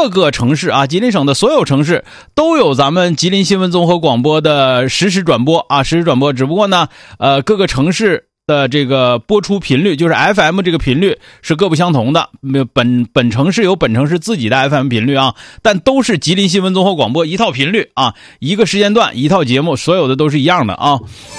各个城市啊，吉林省的所有城市都有咱们吉林新闻综合广播的实时转播啊，实时转播。只不过呢，各个城市的这个播出频率，就是 FM 这个频率是各不相同的。本城市有本城市自己的 FM 频率啊，但都是吉林新闻综合广播一套频率啊，一个时间段一套节目，所有的都是一样的啊。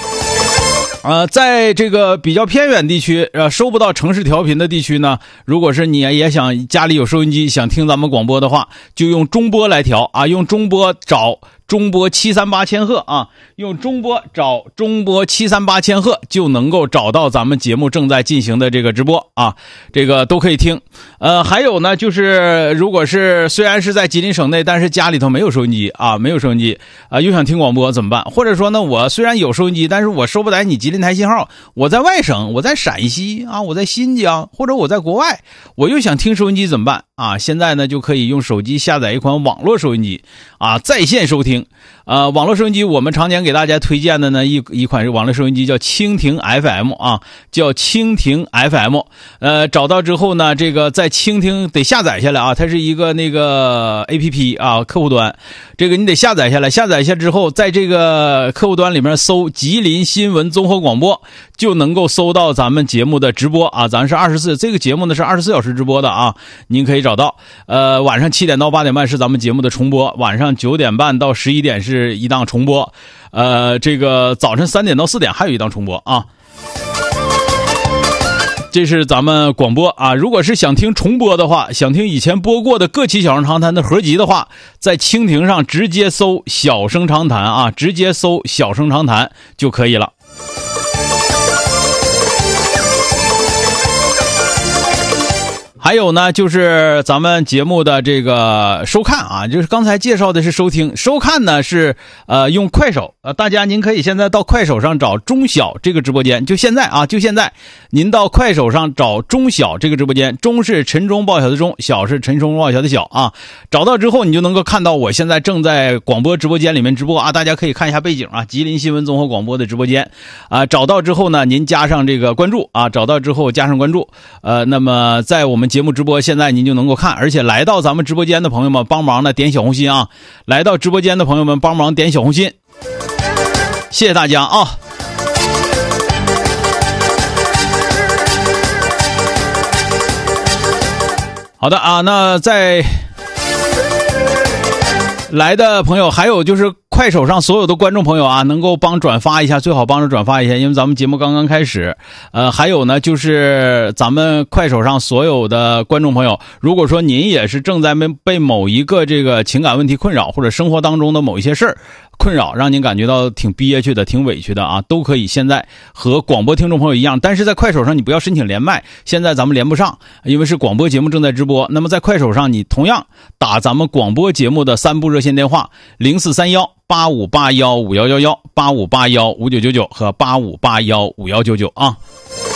在这个比较偏远地区，收不到城市调频的地区呢，如果是你也想家里有收音机想听咱们广播的话，就用中波来调啊，用中波找中波738千赫啊，用中波找中波738千赫就能够找到咱们节目正在进行的这个直播啊，这个都可以听。还有呢，就是如果是虽然是在吉林省内，但是家里头没有收音机啊，没有收音机啊，又想听广播怎么办？或者说呢，我虽然有收音机，但是我收不来你吉林台信号，我在外省，我在陕西啊，我在新疆，或者我在国外，我又想听收音机怎么办啊？现在呢就可以用手机下载一款网络收音机啊，在线收听。网络收音机我们常年给大家推荐的呢一款网络收音机叫蜻蜓 FM 啊，叫蜻蜓 FM。找到之后呢，这个在蜻蜓得下载下来啊，它是一个那个 APP 啊，客户端，这个你得下载下来，下载下之后，在这个客户端里面搜吉林新闻综合广播，就能够搜到咱们节目的直播啊，咱是这个节目呢是24小时直播的啊，您可以找到。晚上7点到8点半是咱们节目的重播，晚上9点半到11点是一档重播，这个早晨3点到4点还有一档重播啊。这是咱们广播啊，如果是想听重播的话，想听以前播过的各期小声长谈的合集的话，在蜻蜓上直接搜小声长谈啊，直接搜小声长谈就可以了。还有呢，就是咱们节目的这个收看啊，就是刚才介绍的是收听，收看呢是用快手，大家您可以现在到快手上找中小这个直播间，就现在啊，就现在您到快手上找中小这个直播间，中是陈忠报晓的中，小是陈忠报晓的小啊，找到之后你就能够看到我现在正在广播直播间里面直播啊，大家可以看一下背景啊，吉林新闻综合广播的直播间啊，找到之后呢，您加上这个关注啊，找到之后加上关注，那么在我们节目直播现在您就能够看，而且来到咱们直播间的朋友们帮忙呢点小红心啊，来到直播间的朋友们帮忙点小红心，谢谢大家啊。好的啊，那在来的朋友还有就是快手上所有的观众朋友啊，能够帮转发一下，最好帮着转发一下，因为咱们节目刚刚开始。还有呢，就是咱们快手上所有的观众朋友，如果说您也是正在被某一个这个情感问题困扰，或者生活当中的某一些事儿困扰，让您感觉到挺憋屈的、挺委屈的啊，都可以现在和广播听众朋友一样，但是在快手上你不要申请连麦，现在咱们连不上，因为是广播节目正在直播。那么在快手上你同样打咱们广播节目的3部热线电话043185815111、85815999和85815199啊。